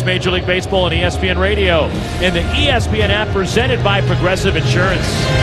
Major League Baseball on ESPN Radio and the ESPN app presented by Progressive Insurance.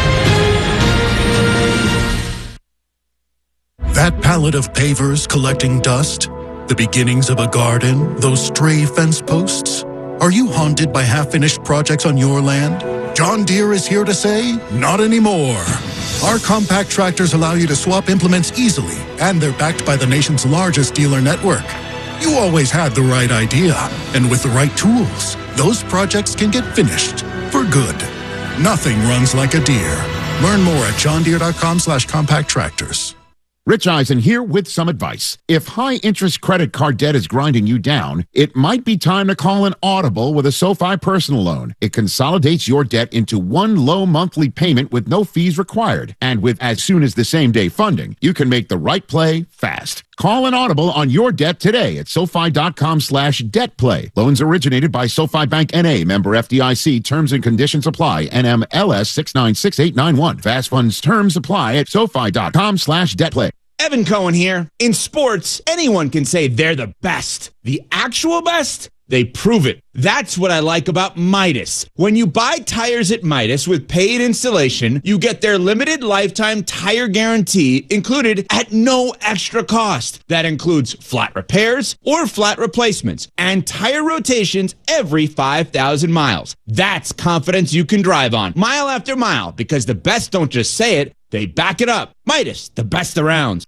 That pallet of pavers collecting dust, the beginnings of a garden, those stray fence posts. Are you haunted by half-finished projects on your land? John Deere is here to say, not anymore. Our compact tractors allow you to swap implements easily, and they're backed by the nation's largest dealer network. You always had the right idea, and with the right tools, those projects can get finished for good. Nothing runs like a Deere. Learn more at johndeere.com/compact tractors. Rich Eisen here with some advice. If high-interest credit card debt is grinding you down, it might be time to call an audible with a SoFi personal loan. It consolidates your debt into one low monthly payment with no fees required. And with as soon as the same-day funding, you can make the right play fast. Call an audible on your debt today at SoFi.com/debtplay. Loans originated by SoFi Bank N.A., member FDIC. Terms and conditions apply. NMLS 696891. Fast funds terms apply at SoFi.com/debtplay. Evan Cohen here. In sports, anyone can say they're the best. The actual best? They prove it. That's what I like about Midas. When you buy tires at Midas with paid installation, you get their limited lifetime tire guarantee included at no extra cost. That includes flat repairs or flat replacements and tire rotations every 5,000 miles. That's confidence you can drive on mile after mile, because the best don't just say it, they back it up. Midas, the best around.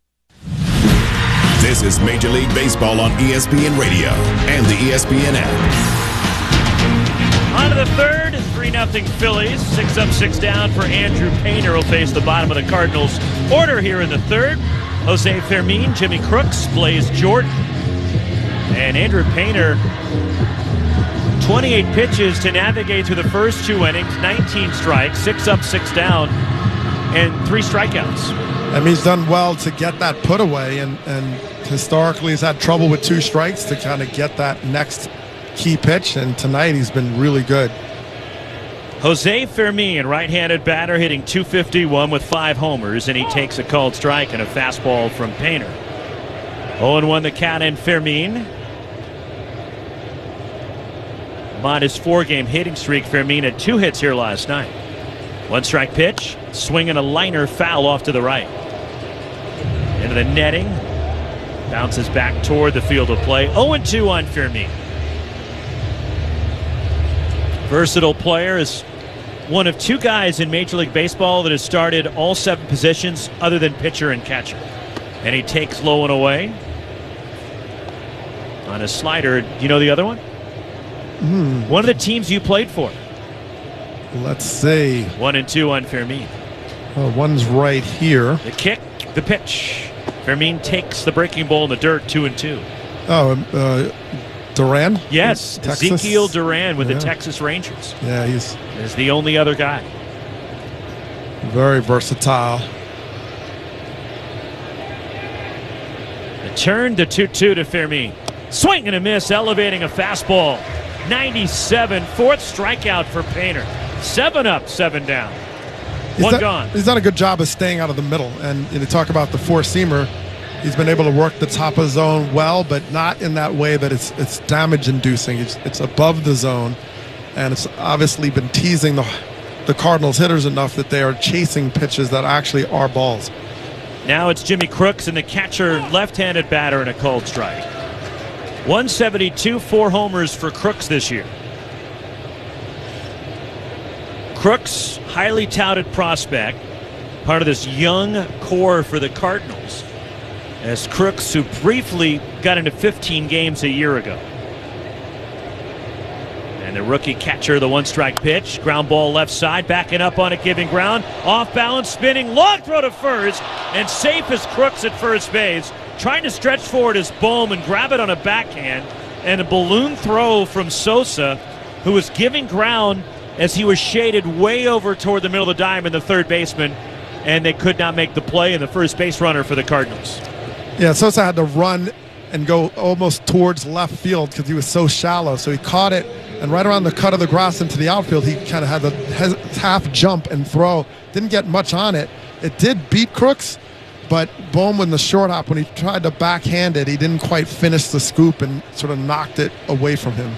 This is Major League Baseball on ESPN Radio and the ESPN app. On to the third, 3-0 Phillies. 6 up, 6 down for Andrew Painter. Will face the bottom of the Cardinals order here in the third. Jose Fermin, Jimmy Crooks, Blaze Jordan. And Andrew Painter, 28 pitches to navigate through the first 2 innings, 19 strikes, 6 up, 6 down, and 3 strikeouts. I mean, he's done well to get that put away, and historically he's had trouble with 2 strikes to kind of get that next key pitch, and tonight he's been really good. Jose Fermin, right-handed batter, hitting .251 with 5 homers, and he takes a called strike and a fastball from Painter. 0-1 the count in Fermin. On his 4-game hitting streak, Fermin had 2 hits here last night. 1 strike pitch, swinging a liner foul off to the right. Into the netting, bounces back toward the field of play. 0-2 on Fermin. Versatile player, is one of 2 guys in Major League Baseball that has started all 7 positions other than pitcher and catcher. And he takes low and away on a slider. Do you know the other one? One of the teams you played for. Let's see. 1-2 on Fermin. One's right here. The kick, the pitch. Fermin takes the breaking ball in the dirt. 2-2. Oh, Duran? Yes, Texas. Ezekiel Duran with the Texas Rangers. Yeah, he's the only other guy. Very versatile. The turn to 2-2 to Fermin. Swing and a miss, elevating a fastball. 97, 4th strikeout for Painter. 7 up, 7 down. One gone. He's done a good job of staying out of the middle. And you talk about the 4-seamer. He's been able to work the top of the zone well, but not in that way that it's damage-inducing. It's above the zone, and it's obviously been teasing the Cardinals hitters enough that they are chasing pitches that actually are balls. Now it's Jimmy Crooks and the catcher, left-handed batter, and a called strike. 172, 4 homers for Crooks this year. Crooks, highly touted prospect, part of this young core for the Cardinals, as Crooks, who briefly got into 15 games a year ago. And the rookie catcher, the 1-strike pitch, ground ball left side, backing up on it, giving ground, off balance, spinning, long throw to first, and safe as Crooks at first base, trying to stretch forward his Bohm and grab it on a backhand, and a balloon throw from Sosa, who was giving ground as he was shaded way over toward the middle of the diamond, the third baseman, and they could not make the play, and the first base runner for the Cardinals. Yeah, Sosa had to run and go almost towards left field because he was so shallow. So he caught it, and right around the cut of the grass into the outfield, he kind of had the half jump and throw. Didn't get much on it. It did beat Crooks, but Bohm in the short hop, when he tried to backhand it, he didn't quite finish the scoop and sort of knocked it away from him.